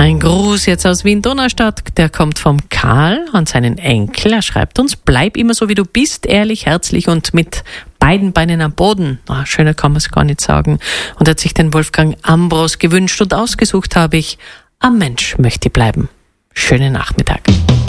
Ein Gruß jetzt aus Wien-Donaustadt, der kommt vom Karl an seinen Enkel. Er schreibt uns: Bleib immer so, wie du bist, ehrlich, herzlich und mit beiden Beinen am Boden. Schöner kann man es gar nicht sagen. Und er hat sich den Wolfgang Ambros gewünscht und ausgesucht habe ich: Am Mensch möchte ich bleiben. Schönen Nachmittag.